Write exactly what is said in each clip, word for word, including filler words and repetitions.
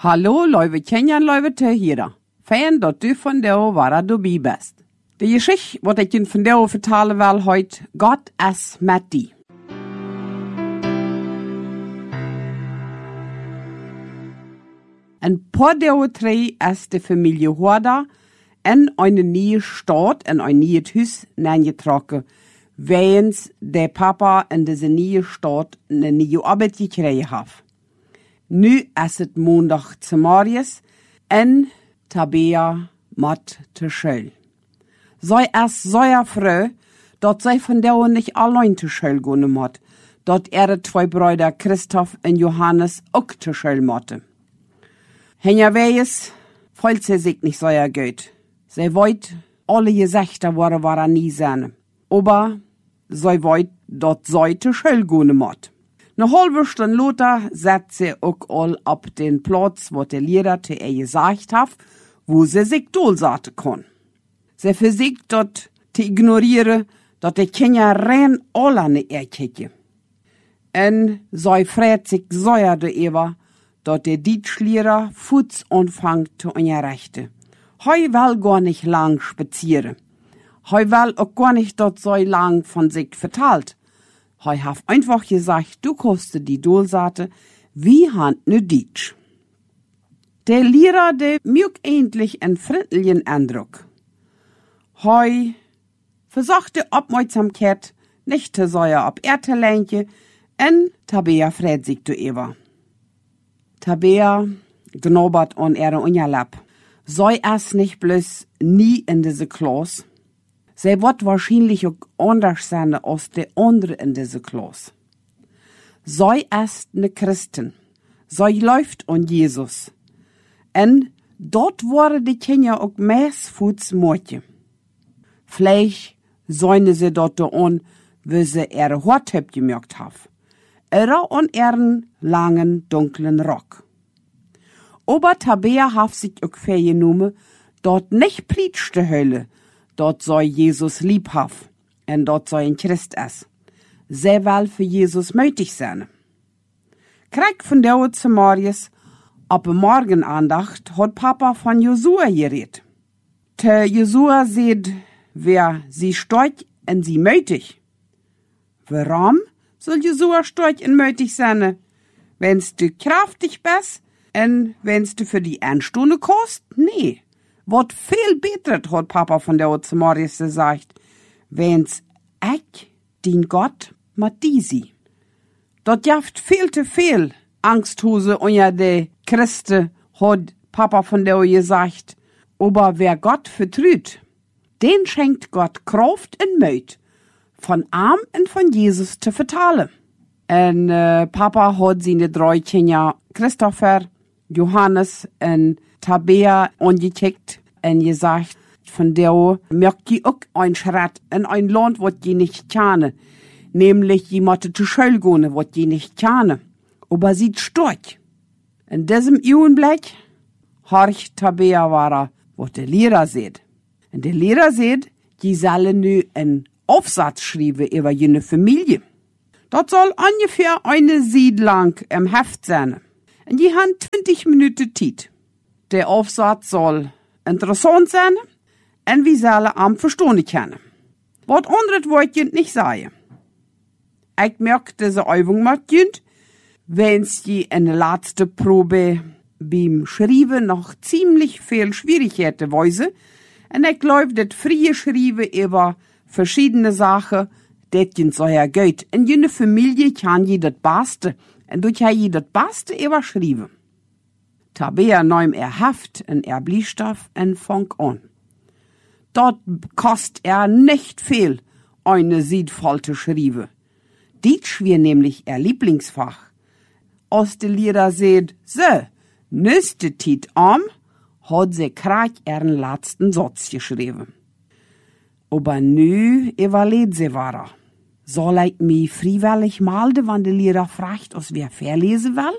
Hallo, lieve Kenjan, lieve Tehira. Fijn dat du van jou waar du bij best. De geschichte wat ik je van jou vertalen wil heute, God is met die. Een paar Jahre drei is de familie Horda in een nieuwe stad, in een nieuw huis, neergetrokken, weens de papa in deze nieuwe stad een nieuwe arbeid gekregen heeft. Nu is het maandag te Marius en Tabea mat te schul. Zij is zeer froh, dat zij van jou niet alleen te schul gaan moet, dat er de twee broeder Christoph en Johannes ook te schul moeten. Henja wees, voelt sie sich nicht sehr gut. Sie wollt alle Gesichter waren waren nie sein. Aber sie wollt, dat sie te schul gaan moet. Eine halbe Stunde later setzt sie auch all ab den Platz, wo der Lehrer zu ihr gesagt hat, wo sie sich durchsetzen kann. Sie versucht dort zu ignorieren, dass die Kinder rein alle an ihr kicken. Und sie freut sich sehr darüber, dass der Deutschlehrer Fuß anfängt zu unterrichten. Heu will gar nicht lang spazieren. Heu will auch gar nicht dort so lang von sich verteilt. Hij hat einfach gesagt, du kostet die Dolsate wie Hand ne Deutsch. Der Lehrer, der mögt endlich einen freundlichen Eindruck. Hij versuchte Aufmerksamkeit nicht zu sein ab Ertelänche en Tabea freut sich darüber. Tabea gnobbert an ihre Unterleib. Sei es nicht bloß nie in diese Klasse. Sie wird wahrscheinlich auch anders sein als die andere in dieser Klasse. Sie ist eine Christin. Sie läuft an Jesus. Und dort waren die Kinder auch meistens Mädchen. Vielleicht sollen sie dort an, wo sie ihre Haare gemerkt haben. Oder an ihren langen, dunklen Rock. Aber Tabea hat sich auch vorgenommen, dort nicht preachte Hölle, dort soll Jesus lieb haben und dort soll ein Christ ist. Sie will für Jesus mötig sein. Krieg von der zu Marius, ab Morgenandacht hat Papa von Josua geredet. Te Josua sieht, wer sie steut und sie mötig. Warum soll Josua steut und mötig sein? Wenn's du kraftig bist und wenn's du für die Anstunde kost? Nee. Wat viel beter, hat Papa von der zu Marius gesagt, wenn's ich, dien Gott, mat disi. Dort jaft viel zu viel Angsthose unter de Christen, hat Papa von der gesagt. Aber wer Gott vertrüht, den schenkt Gott Kraft und Mut, von Arm und von Jesus zu vertalen. Und äh, Papa hat seine drei Kinder, Christopher, Johannes und Tabea angekickt und gesagt, von der mögt die auch ein Schritt in ein Land, was die nicht kennen. Nämlich jemand zu Schule gehen, was die nicht kennen. Aber sie stark. In diesem Augenblick horcht Tabea war, was der Lehrer sieht. Und der Lehrer sieht, die sollen nu einen Aufsatz schreiben über jene Familie. Das soll ungefähr eine Seite lang im Heft sein. Und die haben zwanzig Minuten Zeit. Der Aufsatz soll interessant sein und wir sollen am verstehen können. Was anderes wollt ihr nicht sagen. Ich merke diese Übung macht jünd, wenn sie in der letzten Probe beim Schreiben noch ziemlich viel Schwierigkeiten weise. Und ich glaube, das frie Schreiben über verschiedene Sachen, das sind so ja gut. In jene Familie kann je das Beste, und durch je das Beste überschreiben. Tabea nahm er Heft und er Bleistift und fang an. Dort kost er nicht viel, eine Seite voll zu schreiben. Deutsch wir nämlich ihr Lieblingsfach. Als der Lehrer seht, so, nüste Tit am, hat sie krach ihren letzten Satz geschrieben. Aber nu überlegt sie war. Soll ich mich freiwillig melden, wenn der Lehrer fragt, als wer verlesen will?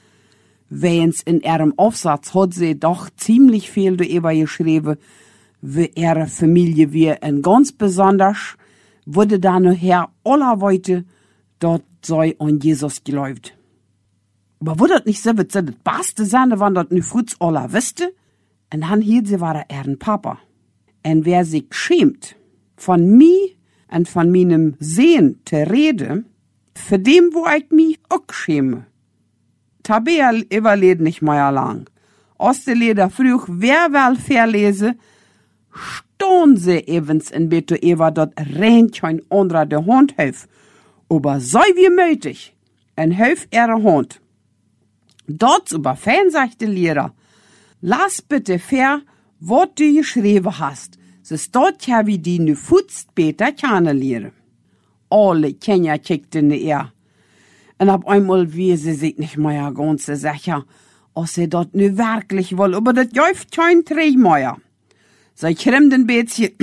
Wenn's in ihrem Aufsatz hat sie doch ziemlich viel darüber geschrieben, wie ihre Familie wir und ganz besonders wurde da nachher aller Leute dort sei an Jesus geläuft. Aber wo das nicht so wird, so das Beste sein, wenn das nu Futs aller wüsste? Und dann hielt sie war er ein Papa. Und wer sich schämt, von mir und von meinem Sehen zu reden, für dem, wo ich mich auch schäme. Tabea überlebt nicht mehr lang. Aus der Leder früh, wer will verlesen, stehen sie evens in Beto Eva dort rennt ein anderer der Hund hilf. Aber sei wie möglich, en hilf ihre Hund. Dort über Fan sagt der Lehrer, lass bitte fair, was du geschrieben hast. So dort ja wie die nu futzt Peter kennenlernen. Alle Kinder kickten er. Und ab einmal wie sie sich nicht mehr ganz sicher, ob sie dort nu wirklich wohl, aber das läuft kein Dreh mehr. Sie krimmt ein bisschen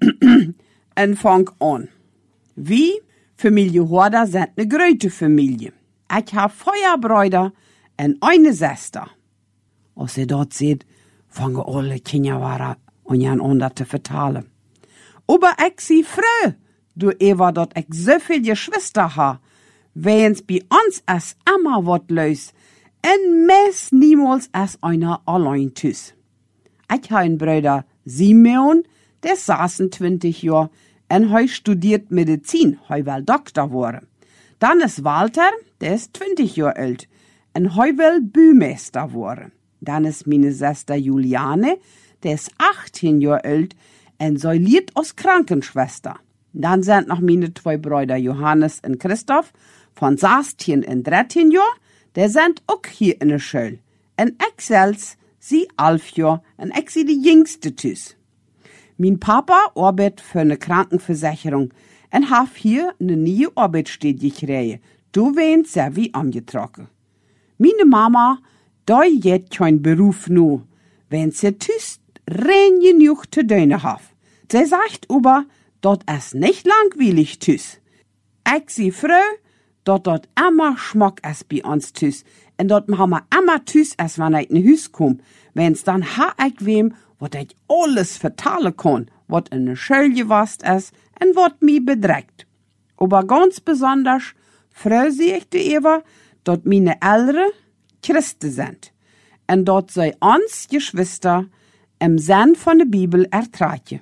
und fang an. Wie? Familie Horder sind ne große Familie. Ich hab Feuerbrüder und eine Schwester. Als sie dort sieht, fangen alle Kinder waren und jan ander zu vertalen. Aber ich sie froh, du Eva, dort ich so viel Geschwister ha, wenn's bei uns as immer wat los, en mes niemals as einer allein tüs. Ich ha einen Bruder Simeon, der sechsundzwanzig Jahr, en hei studiert Medizin, hei will Doktor worden. Dann ist Walter, der ist zwanzig Jahre alt, en hei will Bühmeister worden. Dann ist meine Schwester Juliane, der ist achtzehn Jahre alt, en sie liert als Krankenschwester. Dann sind noch meine zwei Brüder Johannes und Christoph, von sechzehn und dreizehn Jahren, der sind auch hier in der Schule. En ich selbst, sie elf Jahre, en ich sie die jüngste tüs. Mein Papa arbeitet für eine Krankenversicherung und hat hier eine neue Arbeitsstelle gekriegt. Du weinst sehr wie angetrocken. Meine Mama, da jet kein Beruf nu, wenn sie tüst rein genug zu tun hat. Sie sagt aber, dort ist nicht langweilig tüs. Ich sie froh, dort dort immer Schmack es bei uns tüs. Und dort machen wir immer tüs, als wenn ich in Hüs komm. Wenn's dann ha ich wem, wat ich alles vertalen kann, wat in der Schule gewast ist und wat mich bedreckt. Aber ganz besonders freu sie ich die Eva, dort meine Eltern Christen sind. Und dort sei uns Geschwister im Sinn von der Bibel ertragen.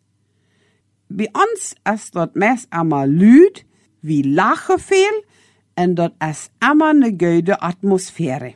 Bei uns ist dort meist einmal Lüd, wie Lachen viel, und dort ist immer eine gute Atmosphäre.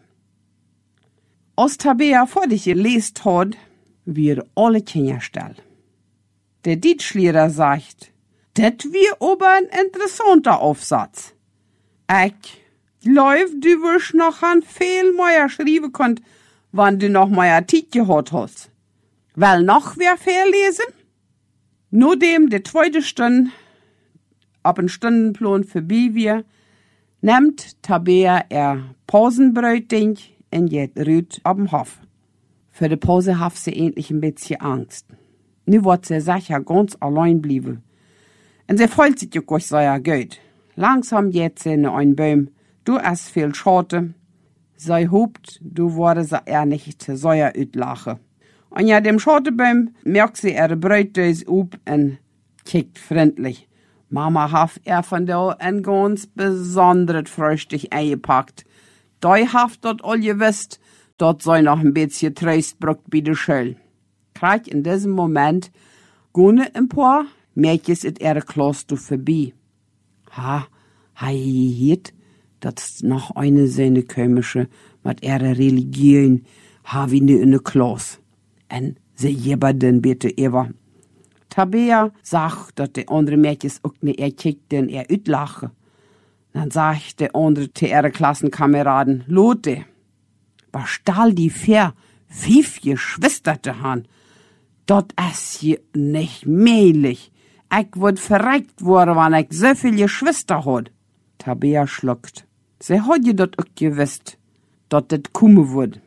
Als Tabea vor dich gelesen hat, wir alle Kinder still. Der Deutschlehrer sagt, das wir aber ein interessanter Aufsatz. Ich glaub, du wirst noch an viel mehr schreiben können, wann du noch mehr Zeit gehabt hast. Will noch wer verlesen? Nur dem der zweite Stunde, ab ein Stundenplan vorbei wir, nimmt Tabea er Pausenbrötchen und geht rüt ab'm Hof. Für die Pause hat sie endlich ein bisschen Angst. Nu wird sie sicher ganz allein bleiben. Und sie freut sich auch sehr gut. Langsam geht sie in einen Baum. Du hast viel Schote. Sie hofft, du wurde sie eher nicht zu sehr utlachen. Und ja, dem Schotebaum merkt sie ihre Brötdose up und kickt freundlich. Mama hat er von da ein ganz besonderes Frühstück eingepackt. Da haft dort all gewisst, dort soll noch ein bisschen Tröstbrück bei der Schule. Krieg in diesem Moment gune ein paar Mädchen in ihre Klasse vorbei. Ha, ha, hiet, das ist noch eine seine komische, mit ihrer Religion, ha, wie ne in der Klasse. En sie jebberden bitte Eva. Tabea sagt, dass die andere Mädchen auch ne er kickten, er utlachen. Dann sagt der andere zu ihre Klassenkameraden, Lotte, was stahl die vier, fünf Geschwisterte han? Dort ist je nicht möglich. Ich würd verreckt worden, wenn ich so viele Geschwister had. Tabea schluckt. Sie hat je dort auch gewusst, dass das kommen würd.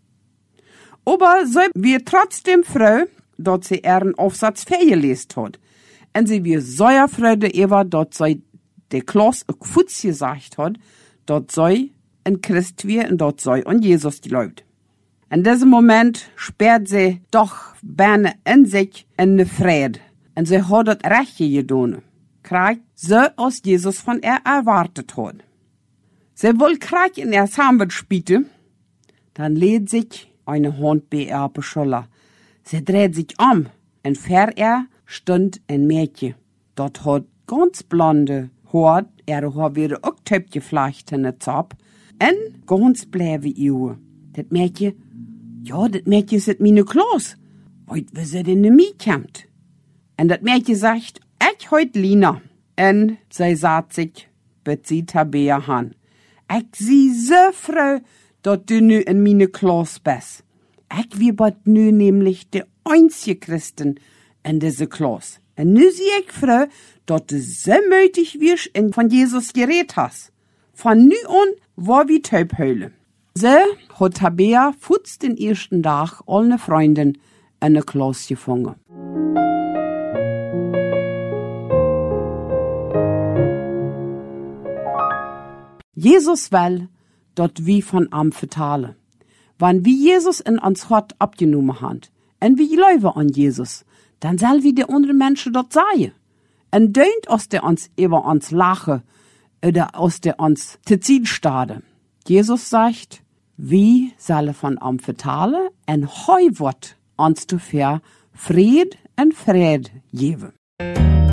Aber sie wir trotzdem froh, dass sie ihren Aufsatz vergelesen hat. Und sie wir sehr froh, Eva, dass sie der Klaus auch Futz gesagt hat, dass sie ein Christ wir und dass sie an Jesus glaubt. In diesem Moment sperrt sie doch Berne in sich in eine Friede. Und sie hat das Recht getan. Kriegt so, als Jesus von ihr erwartet hat. Sie wohl krach in er Sambet spiete, dann lädt sich eine Hund bei ihr auf die Schulter. Sie dreht sich um, und vor ihr stund ein Mädchen. Dort hat ganz blonde Haar, ihre Haar wieder auch töpft geflecht in der Zop, und ganz bläve Augen. Das Mädchen, ja, das Mädchen ist meine Klaus. Heut, wie sie denn in mich kommt. Und das Mädchen sagt, ich heut Lina. Und sie sagt sich, wird sie Tabea han. Ich sie so froh, dass du nu in meine Klaus bist. Ich wie bald nu nämlich der einzige Christen in diese Klaus. Und nu sie ich froh, dass du so mütig wirst und von Jesus geredet hast. Von nu an war wie Taubhöhle. So hat Tabea futz den ersten Tag alle Freundin in der Klaus gefangen. Jesus will, dort wie von am vertalen. Wann wie Jesus in uns Hort abgenommen hat, und wie leuwe an Jesus, dann soll wie die andere Menschen dort sein. Und dönt aus der uns über uns lache, oder aus der uns te ziehen stade. Jesus sagt, wie soll von am vertalen, en heu wort uns zu fair Fried und Fried geben.